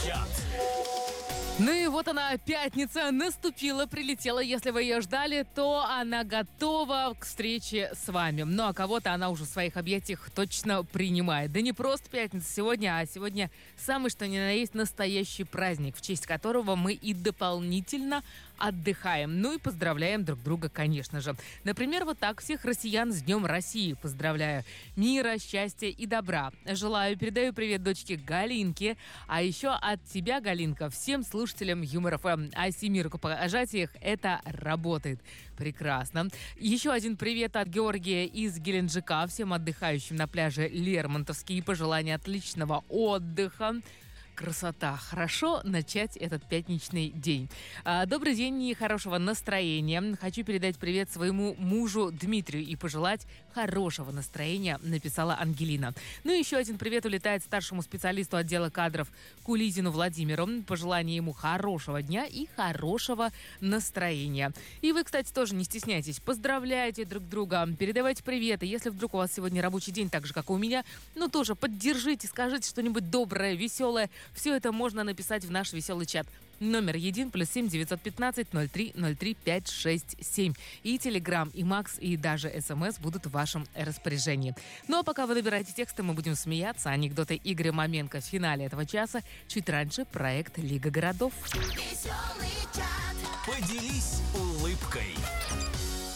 чат. Ну и вот она, пятница, наступила, прилетела. Если вы ее ждали, то она готова к встрече с вами. Ну а кого-то она уже в своих объятиях точно принимает. Да не просто пятница сегодня, а сегодня самый что ни на есть настоящий праздник, в честь которого мы и дополнительно отдыхаем. Ну и поздравляем друг друга, конечно же. Например, вот так всех россиян с Днем России поздравляю. Мира, счастья и добра. Желаю, передаю привет дочке Галинке. А еще от тебя, Галинка, всем слушателям Юмор ФМ. О 7 рукопожатиях это работает. Прекрасно. Еще один привет от Георгия из Геленджика. Всем отдыхающим на пляже Лермонтовский. Пожелания отличного отдыха. Красота. Хорошо начать этот пятничный день. Добрый день и хорошего настроения. Хочу передать привет своему мужу Дмитрию и пожелать хорошего настроения, написала Ангелина. Ну и еще один привет улетает старшему специалисту отдела кадров Кулизину Владимиру. Пожелание ему хорошего дня и хорошего настроения. И вы, кстати, тоже не стесняйтесь. Поздравляйте друг друга, передавайте приветы. Если вдруг у вас сегодня рабочий день, так же, как и у меня, ну тоже поддержите, скажите что-нибудь доброе, веселое. Все это можно написать в наш веселый чат. Номер 1 +7 915 03 03 567. И Телеграм, и Макс, и даже СМС будут в вашем распоряжении. Ну а пока вы набираете тексты, мы будем смеяться. Анекдоты Игоря Маменко в финале этого часа. Чуть раньше проект «Лига городов». Поделись улыбкой.